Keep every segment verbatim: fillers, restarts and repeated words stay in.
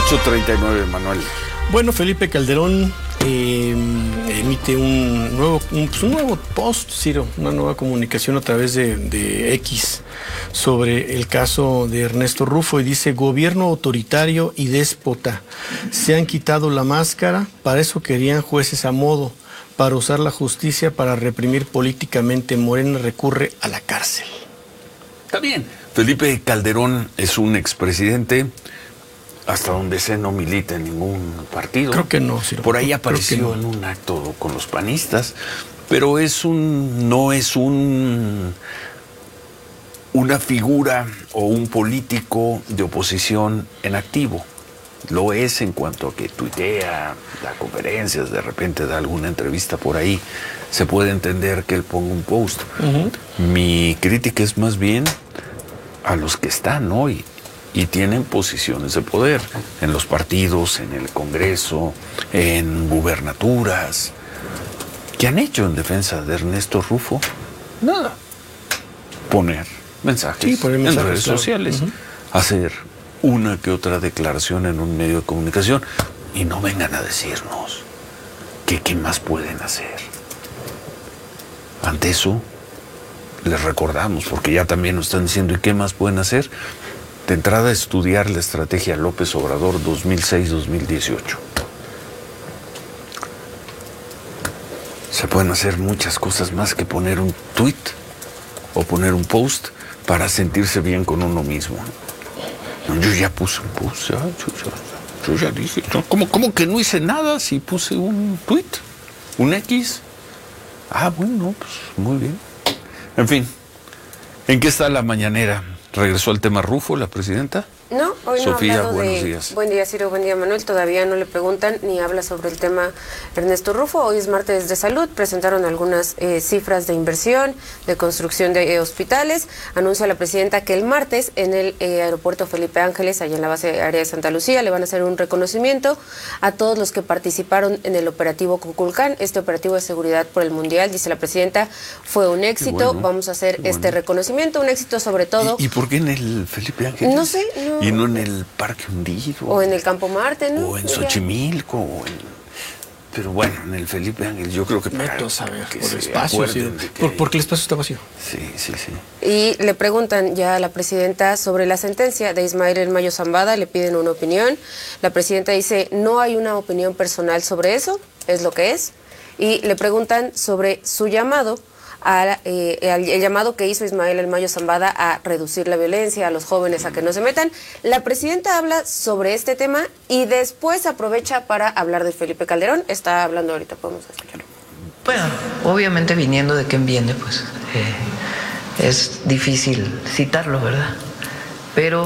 ocho treinta y nueve, Manuel. Bueno, Felipe Calderón eh, emite un nuevo, un, pues un nuevo post, Ciro, una nueva comunicación a través de, de X sobre el caso de Ernesto Rufo y dice: gobierno autoritario y déspota, se han quitado la máscara, para eso querían jueces a modo, para usar la justicia para reprimir políticamente. Morena recurre a la cárcel. Está bien. Felipe Calderón es un expresidente. Hasta donde sé, no milita en ningún partido. Creo que no, Ciro. Por ahí apareció no. en un acto con los panistas, pero es un, no es un, una figura o un político de oposición en activo. Lo es en cuanto a que tuitea, da conferencias, de repente da alguna entrevista por ahí. Se puede entender que él ponga un post. Uh-huh. Mi crítica es más bien a los que están hoy y tienen posiciones de poder en los partidos, en el Congreso, en gubernaturas. ¿Qué han hecho en defensa de Ernesto Rufo? Nada. Poner mensajes, sí, poner mensajes en redes claro. sociales, uh-huh. hacer una que otra declaración en un medio de comunicación y no vengan a decirnos que qué más pueden hacer. Ante eso, les recordamos, porque ya también nos están diciendo, ¿y qué más pueden hacer? De entrada, estudiar la estrategia López Obrador dos mil seis a dos mil dieciocho. Se pueden hacer muchas cosas más que poner un tweet o poner un post para sentirse bien con uno mismo. Yo ya puse un post, ya, yo, ya, yo ya dije, ¿cómo, ¿cómo que no hice nada si puse un tweet? ¿Un X? Ah, bueno, pues muy bien. En fin, ¿en qué está la mañanera? ¿Regresó al tema Rufo, la presidenta? No, hoy no Sofía, ha hablado buenos de... días. Buen día, Ciro, buen día, Manuel. Todavía no le preguntan ni habla sobre el tema Ernesto Rufo. Hoy es martes de salud. Presentaron algunas eh, cifras de inversión, de construcción de eh, hospitales. Anuncia la presidenta que el martes en el eh, aeropuerto Felipe Ángeles, allá en la base aérea de Santa Lucía, le van a hacer un reconocimiento a todos los que participaron en el operativo Cuculcán. Este operativo de seguridad por el Mundial, dice la presidenta, fue un éxito. Bueno, Vamos a hacer este bueno. reconocimiento, un éxito sobre todo. ¿Y, ¿Y por qué en el Felipe Ángeles? No sé. No. ¿Y no en el Parque Hundido? O en el Campo Marte, ¿no? O en Xochimilco, o en... Pero bueno, en el Felipe Ángeles, yo creo que para Meto a saber, que por se espacio, sí, que... por, porque el espacio está vacío. Sí, sí, sí. Y le preguntan ya a la presidenta sobre la sentencia de Ismael El Mayo Zambada, le piden una opinión. La presidenta dice, no hay una opinión personal sobre eso, es lo que es. Y le preguntan sobre su llamado, a, eh, el, el llamado que hizo Ismael El Mayo Zambada a reducir la violencia, a los jóvenes a que no se metan. La presidenta habla sobre este tema y después aprovecha para hablar de Felipe Calderón. Está hablando ahorita, podemos escucharlo. Bueno, obviamente viniendo de quien viene, pues eh, es difícil citarlo, ¿verdad? Pero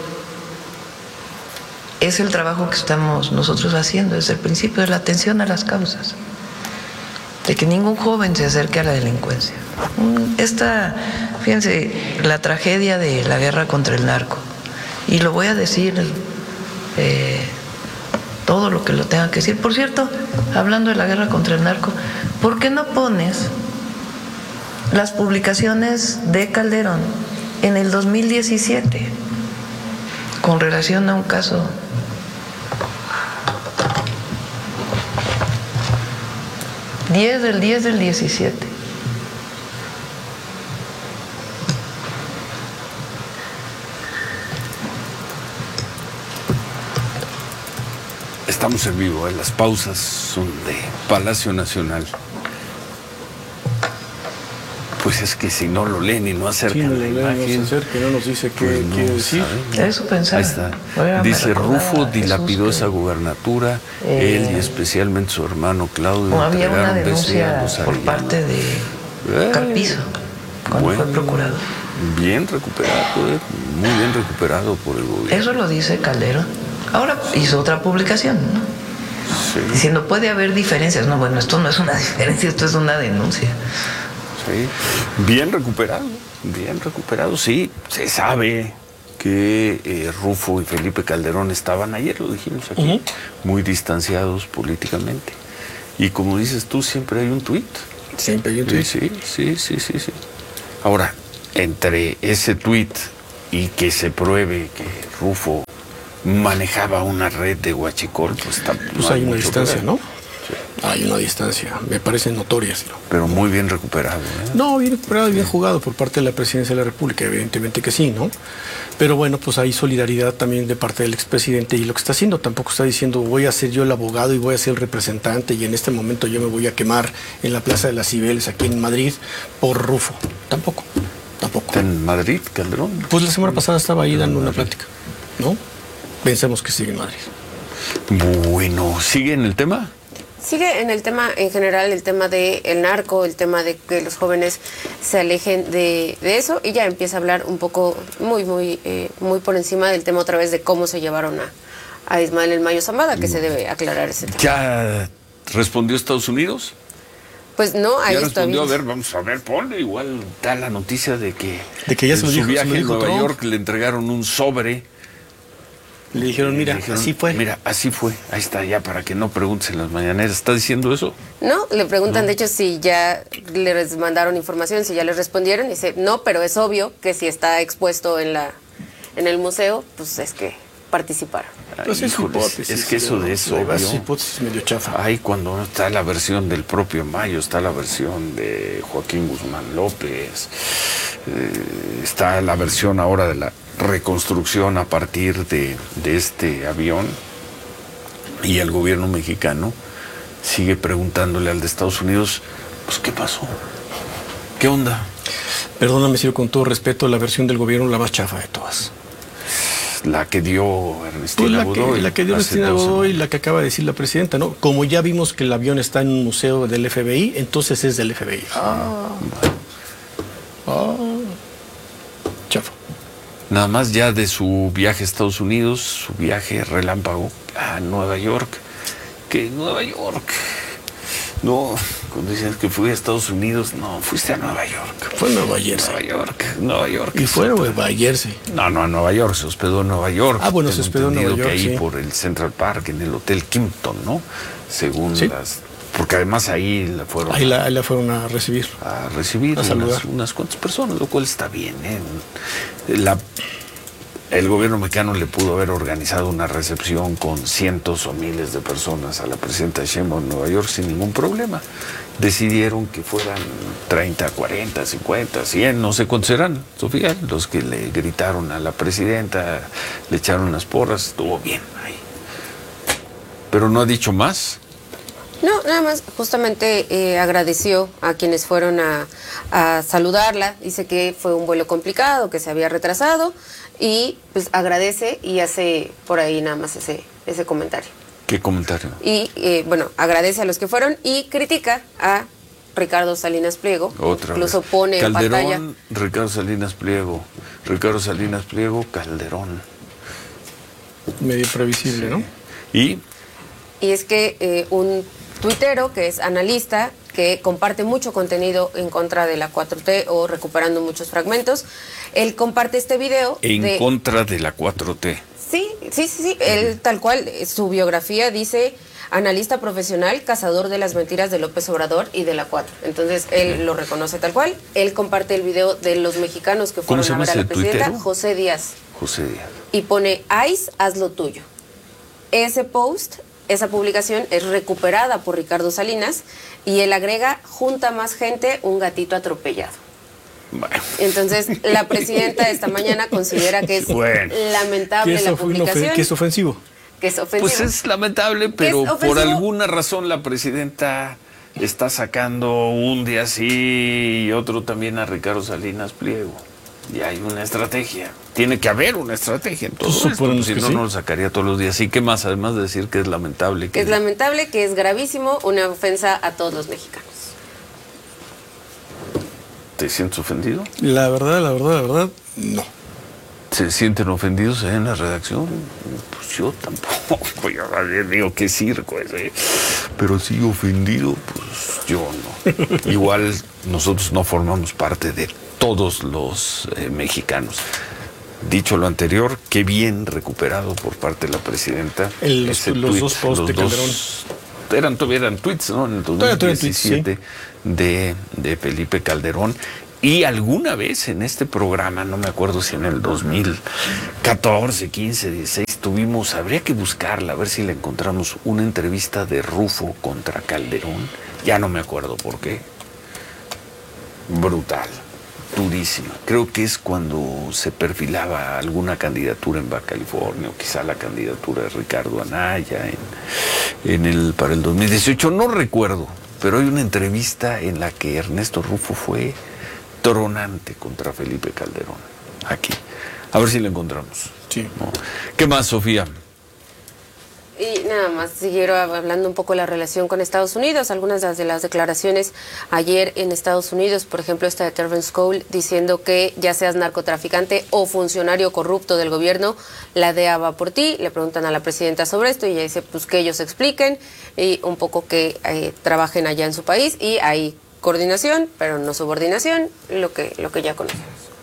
es el trabajo que estamos nosotros haciendo desde el principio, de la atención a las causas, de que ningún joven se acerque a la delincuencia. Esta, fíjense, la tragedia de la guerra contra el narco, y lo voy a decir eh, todo lo que lo tenga que decir. Por cierto, hablando de la guerra contra el narco, ¿por qué no pones las publicaciones de Calderón en el dos mil diecisiete con relación a un caso? diez del diez del diecisiete. Estamos en vivo, ¿eh? Las pausas son de Palacio Nacional. Pues es que si no lo leen y no acercan sí, no la leen, imagen, no se acerca, no nos dice qué pues no quiere decir. saben. Eso pensaba. Ahí está. Dice, Rufo dilapidó esa gubernatura, eh, él y especialmente su hermano Claudio. No, había una denuncia por parte de eh, Carpizo, cuando bueno, fue procurador. Bien recuperado, eh, muy bien recuperado por el gobierno. Eso lo dice Calderón. Ahora hizo otra publicación, ¿no? Sí. Diciendo, puede haber diferencias. No, bueno, esto no es una diferencia, esto es una denuncia. Sí, bien recuperado, bien recuperado, sí, se sabe que eh, Rufo y Felipe Calderón estaban, ayer lo dijimos aquí, uh-huh. muy distanciados políticamente. Y como dices tú, siempre hay un tuit. Siempre hay un tuit. Sí, sí, sí, sí, sí. Ahora, entre ese tuit y que se pruebe que Rufo manejaba una red de huachicol, pues, está, pues no hay una mucho distancia, que ver. ¿no? Hay una distancia, me parece notoria. ¿Sí? Pero muy bien recuperado, ¿eh? No, bien recuperado y bien jugado por parte de la Presidencia de la República, evidentemente que sí, ¿no? Pero bueno, pues hay solidaridad también de parte del expresidente y lo que está haciendo, tampoco está diciendo voy a ser yo el abogado y voy a ser el representante y en este momento yo me voy a quemar en la Plaza de las Cibeles aquí en Madrid por Rufo. Tampoco, tampoco. ¿Está en Madrid, Calderón? Pues la semana pasada estaba ahí dando una plática, ¿no? Pensemos que sigue en Madrid. Bueno, ¿sigue en el tema? Sigue en el tema, en general, el tema del narco, el tema de que los jóvenes se alejen de, de eso, y ya empieza a hablar un poco, muy, muy, eh, muy por encima del tema otra vez de cómo se llevaron a, a Ismael El Mayo Zambada, que se debe aclarar ese tema. ¿Ya respondió Estados Unidos? Pues no, ahí Ya está respondió, bien. a ver, vamos a ver, ponle igual, da la noticia de que, De que ya se en lo su dijo- se viaje lo a dijo Nueva Trump. York le entregaron un sobre. Le dijeron, mira, Le dijeron, así fue. Mira, así fue. Ahí está, ya para que no preguntes en las mañaneras. ¿Está diciendo eso? No, le preguntan de hecho si ya les mandaron información, si ya les respondieron, y dice, no, pero es obvio que si está expuesto en la en el museo, pues es que participaron. Pues es Híjoles, hipótesis. es que eso de eso, Es obvio. hipótesis medio chafa. Ahí cuando está la versión del propio Mayo, está la versión de Joaquín Guzmán López, eh, está la versión ahora de la reconstrucción a partir de, de este avión, y el gobierno mexicano sigue preguntándole al de Estados Unidos, pues ¿qué pasó? ¿Qué onda? Perdóname, Ciro, con todo respeto, la versión del gobierno la más chafa de todas. La que dio Pues Ernestina la, Godoy. que, la que dio hace Ernestina dos Godoy, semanas. la que acaba de decir la presidenta, ¿no? Como ya vimos que el avión está en un museo del F B I, entonces es del F B I. Ah, ah, chafa. Nada más ya de su viaje a Estados Unidos, su viaje relámpago a Nueva York. Que Nueva York. No, cuando dicen que fui a Estados Unidos, no, fuiste a Nueva York. Fue Nueva Jersey. Nueva York, Nueva York. Y fue Nueva Jersey. No, no, a Nueva York, se hospedó en Nueva York. Ah, bueno, se Tengo hospedó en Nueva entendido York, que ahí sí. por el Central Park, en el Hotel Kimpton, ¿no? Según Sí. las... Porque además ahí la fueron Ahí la, ahí la fueron a recibir. a recibir A unas, saludar. unas cuantas personas, lo cual está bien, ¿eh? La, el gobierno mexicano le pudo haber organizado una recepción con cientos o miles de personas a la presidenta Sheinbaum en Nueva York sin ningún problema. Decidieron que fueran treinta, cuarenta, cincuenta, cien, no sé cuántos eran, Sofía, los que le gritaron a la presidenta, le echaron unas porras, estuvo bien ahí. Pero no ha dicho más. No, nada más, justamente eh, agradeció a quienes fueron a, a saludarla, dice que fue un vuelo complicado, que se había retrasado, y pues agradece y hace por ahí nada más ese, ese comentario. ¿Qué comentario? Y eh, bueno, agradece a los que fueron y critica a Ricardo Salinas Pliego. Otra Incluso vez. pone en pantalla. Calderón, Ricardo Salinas Pliego. Ricardo Salinas Pliego, Calderón. Medio previsible, ¿no? Y Y es que eh, un tuitero que es analista, que comparte mucho contenido en contra de la cuatro T o recuperando muchos fragmentos, él comparte este video. en de, contra de la cuatro T. Sí, sí, sí, sí. Él tal cual, eh, su biografía dice analista profesional, cazador de las mentiras de López Obrador y de la cuatro. Entonces él lo reconoce tal cual. Él comparte el video de los mexicanos que ¿Cómo fueron se a llama ver a la ese presidenta, tuitero? José Díaz, José Díaz. y pone ICE, haz lo tuyo. Ese post, esa publicación es recuperada por Ricardo Salinas y él agrega, junta más gente, un gatito atropellado. Bueno. Entonces, la presidenta esta mañana considera que es Bueno. lamentable Que la eso fue un ofen- publicación, que es ofensivo. que es ofensivo. Pues es lamentable, pero Es por ofensivo. alguna razón la presidenta está sacando un día sí y otro también a Ricardo Salinas Pliego. Y hay una estrategia. Tiene que haber una estrategia en todo Pues esto, suponemos si que no, sí. no lo sacaría todos los días. ¿Y qué más? Además de decir que es lamentable. Que es lamentable, que es gravísimo, una ofensa a todos los mexicanos. ¿Te sientes ofendido? La verdad, la verdad, la verdad, no. ¿Se sienten ofendidos en la redacción? Pues yo tampoco. Yo también digo, qué circo ese. Pero sí ofendido, pues yo no. Igual nosotros no formamos parte de todos los eh, mexicanos. Dicho lo anterior, qué bien recuperado por parte de la presidenta. El- los- ese los tuit, dos posts los de dos- Calderón. Eran, todavía eran tweets, ¿no? En el dos Todavía mil eran tweets, diecisiete de, de Felipe Calderón. Y alguna vez en este programa, no me acuerdo si en el dos mil catorce, quince, dieciséis, tuvimos, habría que buscarla, a ver si la encontramos, una entrevista de Rufo contra Calderón. Ya no me acuerdo por qué. Brutal, durísima. Creo que es cuando se perfilaba alguna candidatura en Baja California, o quizá la candidatura de Ricardo Anaya en, en el, para el dos mil dieciocho, no recuerdo, pero hay una entrevista en la que Ernesto Rufo fue tronante contra Felipe Calderón, aquí. A ver si la encontramos. Sí. ¿No? ¿Qué más, Sofía? Y nada más, siguieron hablando un poco de la relación con Estados Unidos, algunas de las, de las declaraciones ayer en Estados Unidos, por ejemplo esta de Terrence Cole diciendo que ya seas narcotraficante o funcionario corrupto del gobierno, la D E A va por ti. Le preguntan a la presidenta sobre esto y ella dice pues que ellos expliquen y un poco que eh, trabajen allá en su país, y hay coordinación, pero no subordinación, lo que, lo que ya conocemos.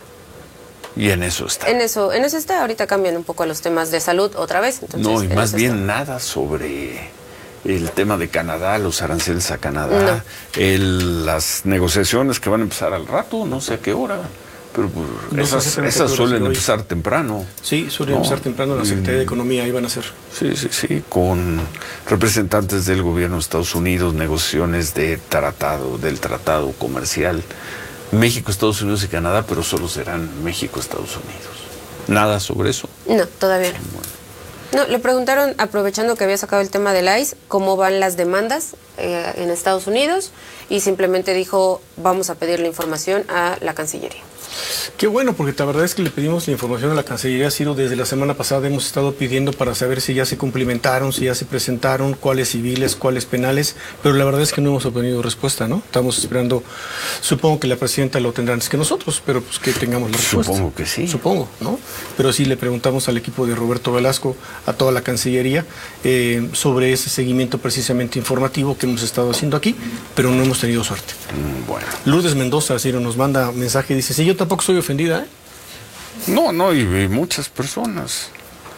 Y en eso está. En eso, en eso está. Ahorita cambian un poco a los temas de salud otra vez. Entonces, no, y más bien está. Nada sobre el tema de Canadá, los aranceles a Canadá, no. el, las negociaciones que van a empezar al rato, no sé a qué hora. Pero pues, no esas, esas suelen empezar temprano. Sí, suelen ¿no? empezar temprano. La Secretaría de Economía ahí van a ser. Sí, sí, sí, con representantes del gobierno de Estados Unidos, negociaciones de tratado, del tratado comercial. México, Estados Unidos y Canadá, pero solo serán México, Estados Unidos. ¿Nada sobre eso? No, todavía no. Bueno. No, le preguntaron, aprovechando que había sacado el tema del I C E, cómo van las demandas eh, en Estados Unidos, y simplemente dijo, vamos a pedir la información a la Cancillería. Qué bueno, porque la verdad es que le pedimos la información a la Cancillería, Ciro. Desde la semana pasada hemos estado pidiendo para saber si ya se cumplimentaron, si ya se presentaron, cuáles civiles, cuáles penales, pero la verdad es que no hemos obtenido respuesta, ¿no? Estamos esperando, supongo que la presidenta lo tendrá antes que nosotros, pero pues que tengamos la respuesta. Supongo que sí. Supongo, ¿no? Pero sí le preguntamos al equipo de Roberto Velasco, a toda la Cancillería, eh, sobre ese seguimiento precisamente informativo que hemos estado haciendo aquí, pero no hemos tenido suerte. Mm, bueno. Lourdes Mendoza, Ciro, nos manda mensaje y dice, sí, yo tampoco soy ofendida, ¿eh? No, no, y, y muchas personas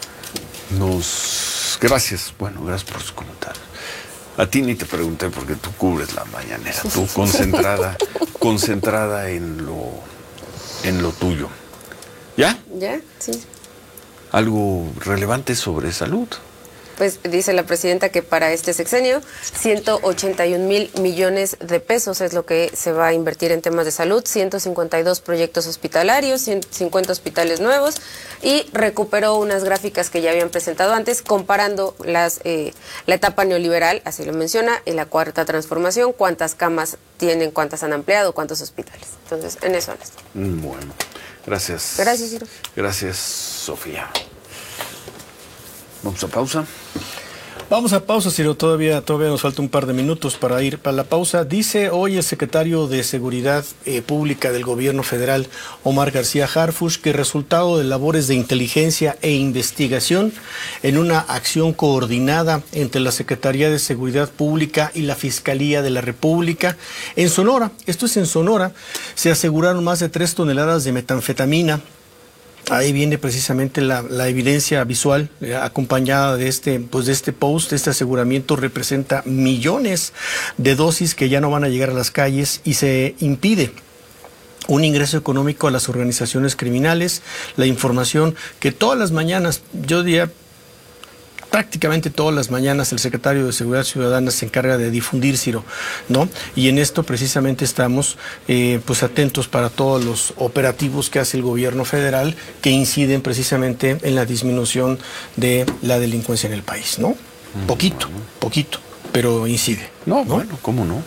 nos... Gracias, bueno, gracias por su comentario. A ti ni te pregunté porque tú cubres la mañanera, tú concentrada, concentrada en lo, en lo tuyo. ¿Ya? ¿Ya? Sí. ¿Algo relevante sobre salud? Pues dice la presidenta que para este sexenio ciento ochenta y un mil millones de pesos es lo que se va a invertir en temas de salud, ciento cincuenta y dos proyectos hospitalarios, ciento cincuenta hospitales nuevos, y recuperó unas gráficas que ya habían presentado antes comparando las eh, la etapa neoliberal, así lo menciona, y la cuarta transformación, cuántas camas tienen, cuántas han ampliado, cuántos hospitales. Entonces, en eso han estado. Bueno, gracias. Gracias, Ciro. Gracias, Sofía. Vamos a pausa. Vamos a pausa, Ciro. Todavía, todavía nos falta un par de minutos para ir para la pausa. Dice hoy el secretario de Seguridad eh, Pública del Gobierno Federal, Omar García Harfuch, que resultado de labores de inteligencia e investigación en una acción coordinada entre la Secretaría de Seguridad Pública y la Fiscalía de la República en Sonora, esto es en Sonora, se aseguraron más de tres toneladas de metanfetamina. Ahí viene precisamente la, la evidencia visual eh, acompañada de este, pues de este post. Este aseguramiento representa millones de dosis que ya no van a llegar a las calles y se impide un ingreso económico a las organizaciones criminales. La información que todas las mañanas, yo diría prácticamente todas las mañanas, el secretario de Seguridad Ciudadana se encarga de difundir, Ciro, ¿no? Y en esto precisamente estamos eh, pues atentos para todos los operativos que hace el gobierno federal que inciden precisamente en la disminución de la delincuencia en el país, ¿no? Mm. Poquito, poquito, pero incide. No, ¿no? Bueno, ¿cómo no?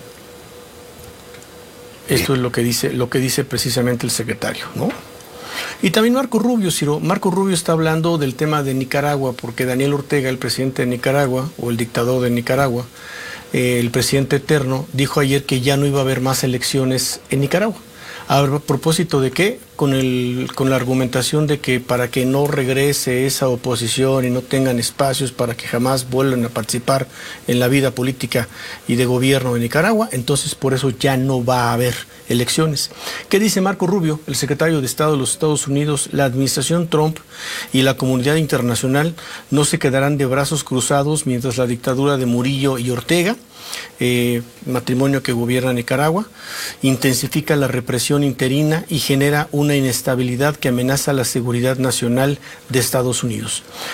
Esto es lo que dice, lo que dice precisamente el secretario, ¿no? Y también Marco Rubio, Ciro. Marco Rubio está hablando del tema de Nicaragua, porque Daniel Ortega, el presidente de Nicaragua, o el dictador de Nicaragua, eh, el presidente eterno, dijo ayer que ya no iba a haber más elecciones en Nicaragua. A propósito de qué, con, el, con la argumentación de que para que no regrese esa oposición y no tengan espacios para que jamás vuelvan a participar en la vida política y de gobierno de Nicaragua, entonces por eso ya no va a haber elecciones. ¿Qué dice Marco Rubio, el secretario de Estado de los Estados Unidos? La administración Trump y la comunidad internacional no se quedarán de brazos cruzados mientras la dictadura de Murillo y Ortega, eh, matrimonio que gobierna Nicaragua, intensifica la represión interina y genera una inestabilidad que amenaza la seguridad nacional de Estados Unidos.